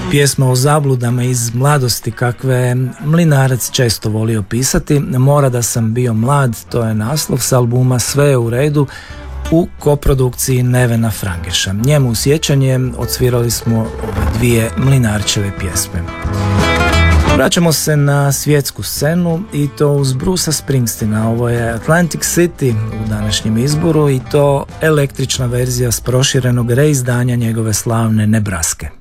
Pjesma o zabludama iz mladosti kakve Mlinarac često volio pisati. Mora da sam bio mlad, to je naslov s albuma Sve je u redu u koprodukciji Nevena Frangeša. Njemu u sjećanje odsvirali smo ove dvije Mlinarčeve pjesme. Vraćamo se na svjetsku scenu i to uz Brucea Springsteena. Ovo je Atlantic City u današnjem izboru i to električna verzija s proširenog reizdanja njegove slavne Nebraske.